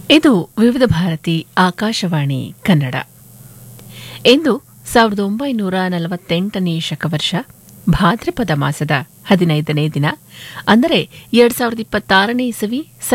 ಇದು ವಿವಿಧ ಭಾರತಿ ಆಕಾಶವಾಣಿ ಕನ್ನಡ. ಇಂದು 1948ನೇ ಶಕವರ್ಷ ಭಾದ್ರಪದ ಮಾಸದ 15ನೇ ದಿನ, ಅಂದರೆ 2026ನೇ ಇಸವಿ